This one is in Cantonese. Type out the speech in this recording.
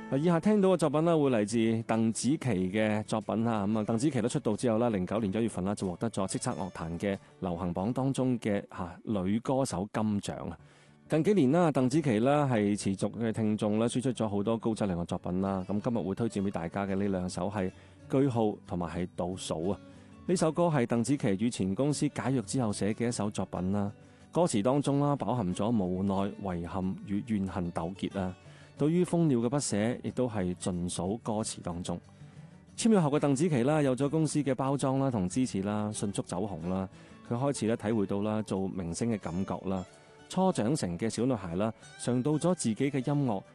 以下聽到嘅作品咧，會嚟自鄧紫棋嘅作品啊。咁啊，鄧紫棋咧出道之後啦，09年1月份啦，就獲得咗叱咤樂壇嘅流行榜當中嘅女歌手金獎啊。近幾年啦，鄧紫棋啦係持續嘅聽眾啦，輸出咗好多高質量嘅作品啦。咁今日會推薦俾大家嘅呢兩首係句號同埋係倒數啊。呢首歌係鄧紫棋與前公司解約之後寫嘅一首作品啦。歌詞當中啦，飽含咗無奈、遺憾與怨恨糾結啊。對於蜂鳥嘅不捨，亦都係盡數歌詞當中。簽約後嘅鄧紫棋啦，有咗公司嘅包裝啦同支持啦，迅速走紅啦。佢開始咧體會到啦做明星嘅感覺啦。初長成嘅小女孩啦，嘗到咗自己嘅音樂